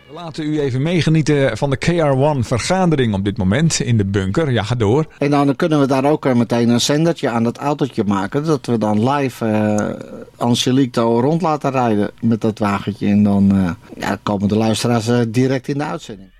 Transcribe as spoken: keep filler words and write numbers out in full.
We laten u even meegenieten van de K R één vergadering op dit moment in de bunker. Ja, ga door. En dan kunnen we daar ook meteen een zendertje aan dat autootje maken. Dat we dan live uh, Angelique rond laten rijden met dat wagentje. En dan uh, ja, komen de luisteraars uh, direct in de uitzending.